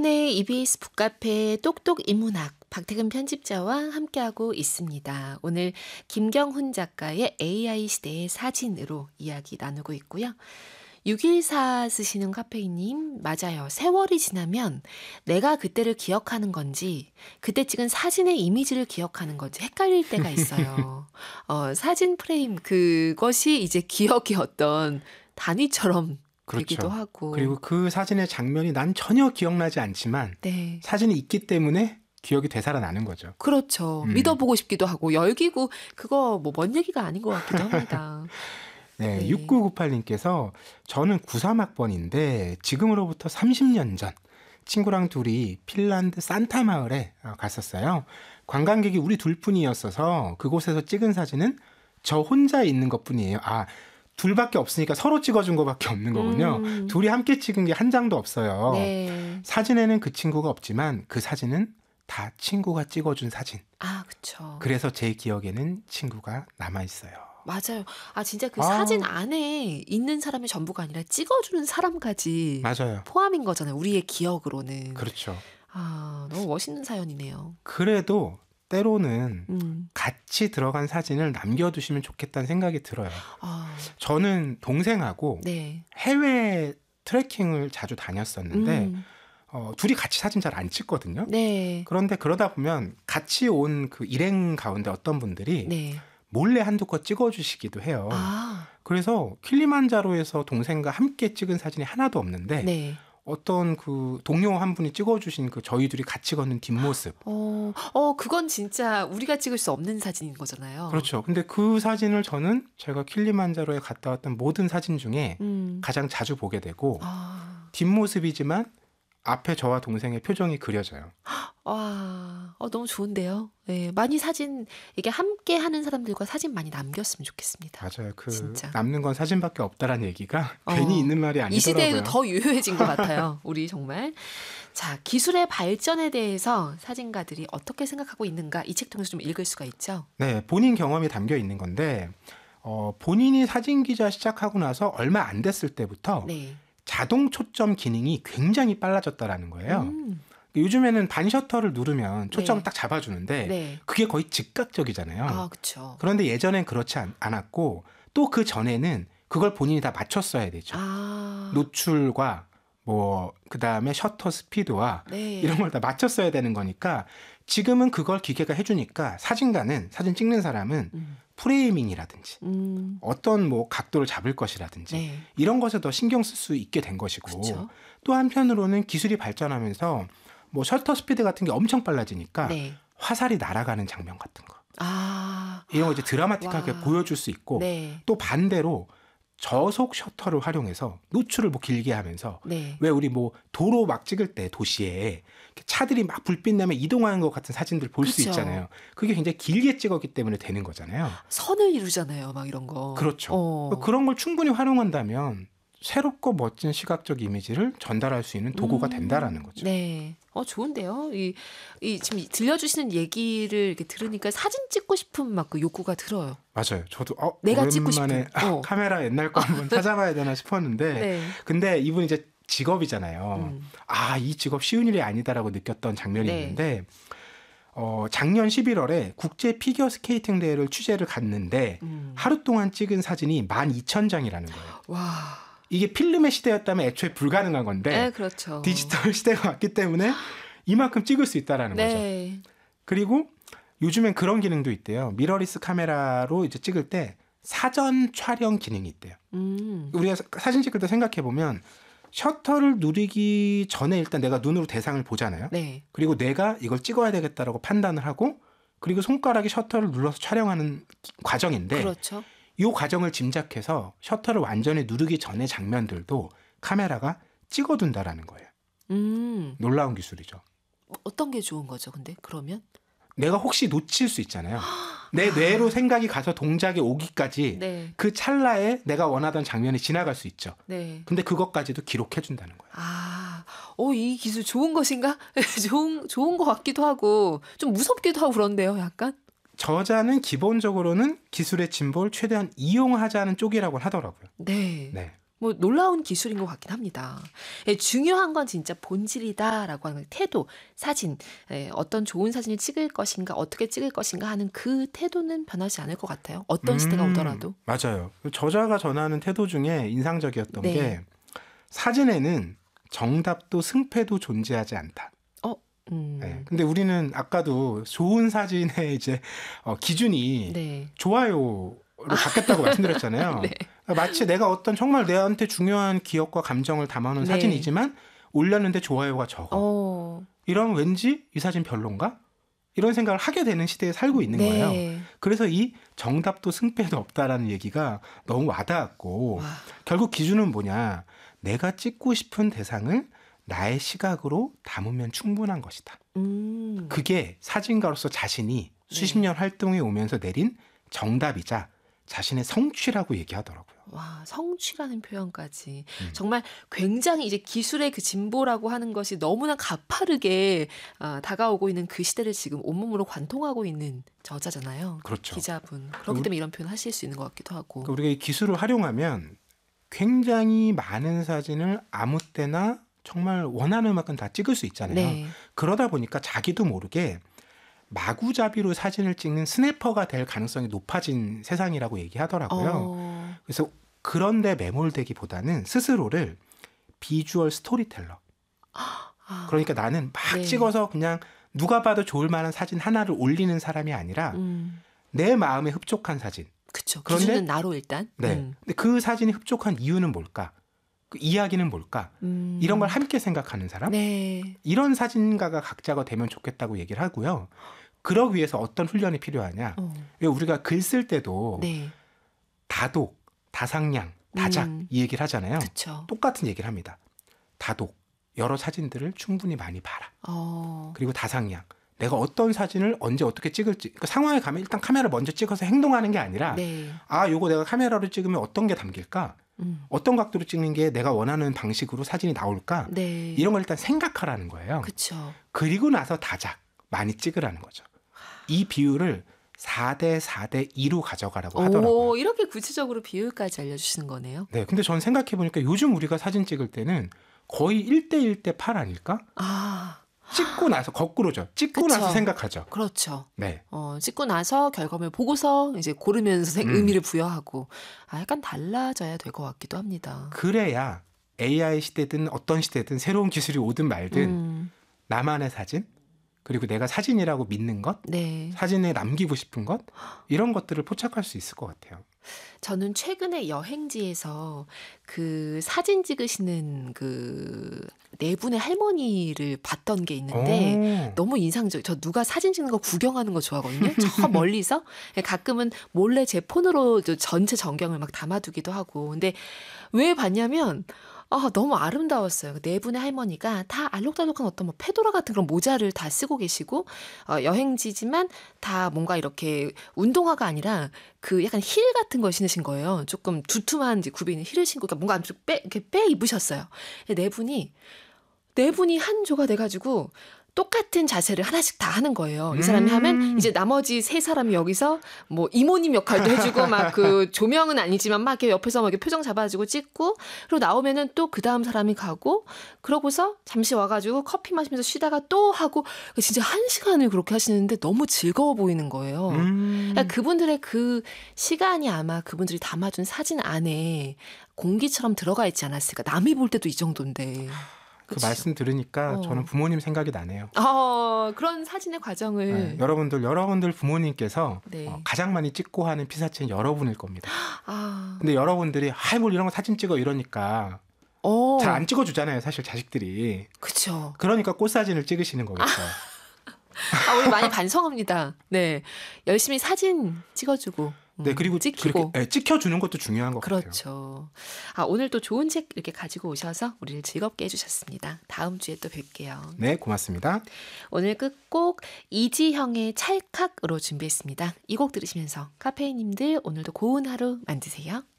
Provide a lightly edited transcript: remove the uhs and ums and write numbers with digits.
네, EBS 북카페 똑똑 인문학 박태근 편집자와 함께하고 있습니다. 오늘 김경훈 작가의 AI 시대의 사진으로 이야기 나누고 있고요. 614 쓰시는 카페이님, 맞아요. 세월이 지나면 내가 그때를 기억하는 건지 그때 찍은 사진의 이미지를 기억하는 건지 헷갈릴 때가 있어요. 사진 프레임 그것이 이제 기억의 어떤 단위처럼 되기도 그렇죠. 하고. 그리고 그 사진의 장면이 난 전혀 기억나지 않지만 네. 사진이 있기 때문에 기억이 되살아나는 거죠. 그렇죠. 믿어보고 싶기도 하고 열기구 그거 뭐 먼 얘기가 아닌 것 같기도 합니다. 네, 네. 6998님께서 저는 93학번인데 지금으로부터 30년 전 친구랑 둘이 핀란드 산타 마을에 갔었어요. 관광객이 우리 둘뿐이었어서 그곳에서 찍은 사진은 저 혼자 있는 것뿐이에요. 둘밖에 없으니까 서로 찍어준 것밖에 없는 거군요. 둘이 함께 찍은 게 한 장도 없어요. 네. 사진에는 그 친구가 없지만 그 사진은 다 친구가 찍어준 사진. 그쵸. 그래서 제 기억에는 친구가 남아있어요. 맞아요. 진짜 그 사진 안에 있는 사람이 전부가 아니라 찍어주는 사람까지 맞아요. 포함인 거잖아요. 우리의 기억으로는. 그렇죠. 너무 멋있는 사연이네요. 그래도 때로는 같이 들어간 사진을 남겨두시면 좋겠다는 생각이 들어요. 저는 동생하고 네. 해외 트레킹을 자주 다녔었는데 둘이 같이 사진 잘 안 찍거든요. 네. 그런데 그러다 보면 같이 온 그 일행 가운데 어떤 분들이 네. 몰래 한두 컷 찍어주시기도 해요. 그래서 킬리만자로에서 동생과 함께 찍은 사진이 하나도 없는데 네. 어떤 그 동료 한 분이 찍어주신 그 저희 둘이 같이 걷는 뒷모습. 그건 진짜 우리가 찍을 수 없는 사진인 거잖아요. 그렇죠. 근데 그 사진을 저는 제가 킬리만자로에 갔다 왔던 모든 사진 중에 가장 자주 보게 되고 뒷모습이지만 앞에 저와 동생의 표정이 그려져요. 너무 좋은데요. 네, 많이 사진 이게 함께 하는 사람들과 사진 많이 남겼으면 좋겠습니다. 맞아요. 진짜. 남는 건 사진밖에 없다라는 얘기가 괜히 있는 말이 아니더라고요. 이 시대에도 더 유효해진 것 같아요. 우리 정말. 자, 기술의 발전에 대해서 사진가들이 어떻게 생각하고 있는가 이 책 통해서 좀 읽을 수가 있죠. 네, 본인 경험이 담겨 있는 건데 본인이 사진 기자 시작하고 나서 얼마 안 됐을 때부터 네. 자동 초점 기능이 굉장히 빨라졌다라는 거예요. 요즘에는 반셔터를 누르면 초점을 딱 잡아주는데 그게 거의 즉각적이잖아요. 그렇죠. 그런데 예전엔 그렇지 않았고 또 그 전에는 그걸 본인이 다 맞췄어야 되죠. 노출과 그다음에 셔터 스피드와 이런 걸 다 맞췄어야 되는 거니까 지금은 그걸 기계가 해주니까 사진가는 사진 찍는 사람은 프레이밍이라든지 어떤 각도를 잡을 것이라든지 이런 것에 더 신경 쓸 수 있게 된 것이고 그쵸? 또 한편으로는 기술이 발전하면서 셔터 스피드 같은 게 엄청 빨라지니까 화살이 날아가는 장면 같은 거 이런 거 이제 드라마틱하게 보여줄 수 있고 또 반대로 저속 셔터를 활용해서 노출을 길게 하면서 왜 우리 도로 막 찍을 때 도시에 차들이 막 불빛 나면 이동하는 것 같은 사진들 볼 수 있잖아요. 그게 굉장히 길게 찍었기 때문에 되는 거잖아요. 선을 이루잖아요. 막 이런 거. 그렇죠. 그런 걸 충분히 활용한다면 새롭고 멋진 시각적 이미지를 전달할 수 있는 도구가 된다라는 거죠. 네. 좋은데요. 이 지금 들려주시는 얘기를 이렇게 들으니까 사진 찍고 싶은 막 그 욕구가 들어요. 맞아요. 저도 내가 오랜만에 찍고 싶은. 카메라 옛날 거 한번 찾아봐야 되나 싶었는데 근데 이분이 이제 직업이잖아요. 이 직업 쉬운 일이 아니다라고 느꼈던 장면이 있는데 작년 11월에 국제 피겨 스케이팅 대회를 취재를 갔는데 하루 동안 찍은 사진이 12,000장이라는 거예요. 와. 이게 필름의 시대였다면 애초에 불가능한 건데 그렇죠. 디지털 시대가 왔기 때문에 이만큼 찍을 수 있다라는 거죠. 그리고 요즘엔 그런 기능도 있대요. 미러리스 카메라로 이제 찍을 때 사전 촬영 기능이 있대요. 우리가 사진 찍을 때 생각해 보면 셔터를 누르기 전에 일단 내가 눈으로 대상을 보잖아요. 그리고 내가 이걸 찍어야 되겠다라고 판단을 하고 그리고 손가락에 셔터를 눌러서 촬영하는 과정인데 그렇죠. 이 과정을 짐작해서 셔터를 완전히 누르기 전의 장면들도 카메라가 찍어둔다라는 거예요. 놀라운 기술이죠. 어떤 게 좋은 거죠, 근데 그러면? 내가 혹시 놓칠 수 있잖아요. 내 뇌로 생각이 가서 동작이 오기까지 그 찰나에 내가 원하던 장면이 지나갈 수 있죠. 근데 그것까지도 기록해준다는 거예요. 이 기술 좋은 것인가? 좋은 것 같기도 하고 좀 무섭기도 하고 그런데요, 약간? 저자는 기본적으로는 기술의 진보를 최대한 이용하자는 쪽이라고 하더라고요. 네. 뭐 놀라운 기술인 것 같긴 합니다. 예, 중요한 건 진짜 본질이다라고 하는 태도, 사진, 어떤 좋은 사진을 찍을 것인가, 어떻게 찍을 것인가 하는 그 태도는 변하지 않을 것 같아요. 어떤 시대가 오더라도. 맞아요. 저자가 전하는 태도 중에 인상적이었던 게 사진에는 정답도 승패도 존재하지 않다. 네. 근데 우리는 아까도 좋은 사진의 이제 기준이 좋아요로 바뀌었다고 말씀드렸잖아요. 마치 내가 어떤 정말 내한테 중요한 기억과 감정을 담아놓은 사진이지만 올렸는데 좋아요가 적어. 이러면 왠지 이 사진 별론가? 이런 생각을 하게 되는 시대에 살고 있는 거예요. 그래서 이 정답도 승패도 없다라는 얘기가 너무 와닿았고 결국 기준은 뭐냐. 내가 찍고 싶은 대상을 나의 시각으로 담으면 충분한 것이다. 그게 사진가로서 자신이 수십 년 활동해 오면서 내린 정답이자 자신의 성취라고 얘기하더라고요. 와, 성취라는 표현까지. 정말 굉장히 이제 기술의 그 진보라고 하는 것이 너무나 가파르게 다가오고 있는 그 시대를 지금 온몸으로 관통하고 있는 저자잖아요. 그렇죠. 기자분. 그렇기 때문에 이런 표현 하실 수 있는 것 같기도 하고. 우리가 이 기술을 활용하면 굉장히 많은 사진을 아무 때나 정말 원하는 만큼 다 찍을 수 있잖아요. 그러다 보니까 자기도 모르게 마구잡이로 사진을 찍는 스냅퍼가 될 가능성이 높아진 세상이라고 얘기하더라고요. 그래서 그런데 매몰되기보다는 스스로를 비주얼 스토리텔러. 그러니까 나는 막 찍어서 그냥 누가 봐도 좋을 만한 사진 하나를 올리는 사람이 아니라 내 마음에 흡족한 사진. 그렇죠. 기준은 나로 일단. 근데 그 사진이 흡족한 이유는 뭘까? 그 이야기는 뭘까? 이런 걸 함께 생각하는 사람? 이런 사진가가 각자가 되면 좋겠다고 얘기를 하고요. 그러기 위해서 어떤 훈련이 필요하냐? 왜 우리가 글 쓸 때도 다독, 다상량, 다작 이 얘기를 하잖아요. 그쵸. 똑같은 얘기를 합니다. 다독, 여러 사진들을 충분히 많이 봐라. 그리고 다상량, 내가 어떤 사진을 언제 어떻게 찍을지. 그러니까 상황에 가면 일단 카메라 먼저 찍어서 행동하는 게 아니라 요거 내가 카메라로 찍으면 어떤 게 담길까? 어떤 각도로 찍는 게 내가 원하는 방식으로 사진이 나올까? 이런 걸 일단 생각하라는 거예요. 그쵸. 그리고 나서 다작, 많이 찍으라는 거죠. 이 비율을 4대 4대 2로 가져가라고 하더라고요. 이렇게 구체적으로 비율까지 알려주시는 거네요. 네, 근데 전 생각해보니까 요즘 우리가 사진 찍을 때는 거의 1대 1대 8 아닐까? 찍고 나서 거꾸로죠. 찍고 그쵸. 나서 생각하죠. 그렇죠. 네. 찍고 나서 결과물 보고서 이제 고르면서 의미를 부여하고 약간 달라져야 될 것 같기도 합니다. 그래야 AI 시대든 어떤 시대든 새로운 기술이 오든 말든 나만의 사진 그리고 내가 사진이라고 믿는 것, 사진에 남기고 싶은 것 이런 것들을 포착할 수 있을 것 같아요. 저는 최근에 여행지에서 그 사진 찍으시는 그 네 분의 할머니를 봤던 게 있는데 너무 인상적. 저 누가 사진 찍는 거 구경하는 거 좋아하거든요. 저 멀리서 가끔은 몰래 제 폰으로 전체 전경을 막 담아두기도 하고. 근데 왜 봤냐면 너무 아름다웠어요. 네 분의 할머니가 다 알록달록한 어떤 뭐 페도라 같은 그런 모자를 다 쓰고 계시고 여행지지만 다 뭔가 이렇게 운동화가 아니라 그 약간 힐 같은 걸 신으신 거예요. 조금 두툼한 이제 굽이 있는 힐을 신고 그러니까 뭔가 이렇게 빼 입으셨어요. 네 분이 한 조가 돼가지고 똑같은 자세를 하나씩 다 하는 거예요. 이 사람이 하면 이제 나머지 세 사람이 여기서 뭐 이모님 역할도 해주고 막 그 조명은 아니지만 막 이렇게 옆에서 막 이렇게 표정 잡아주고 찍고 그리고 나오면은 또 그 다음 사람이 가고 그러고서 잠시 와가지고 커피 마시면서 쉬다가 또 하고 진짜 1시간을 그렇게 하시는데 너무 즐거워 보이는 거예요. 그러니까 그분들의 그 시간이 아마 그분들이 담아준 사진 안에 공기처럼 들어가 있지 않았을까. 남이 볼 때도 이 정도인데. 그 말씀 들으니까 저는 부모님 생각이 나네요. 그런 사진의 과정을 여러분들 부모님께서 가장 많이 찍고 하는 피사체는 여러분일 겁니다. 근데 여러분들이 뭘 이런 거 사진 찍어 이러니까 잘 안 찍어주잖아요. 사실 자식들이. 그렇죠. 그러니까 꽃사진을 찍으시는 거겠죠. 우리 많이 반성합니다. 네, 열심히 사진 찍어주고. 네, 그리고 찍히고. 찍혀주는 것도 중요한 것 같아요. 그렇죠. 오늘 또 좋은 책 이렇게 가지고 오셔서 우리를 즐겁게 해주셨습니다. 다음 주에 또 뵐게요. 네, 고맙습니다. 오늘 끝곡 이지형의 찰칵으로 준비했습니다. 이 곡 들으시면서 카페인님들 오늘도 고운 하루 만드세요.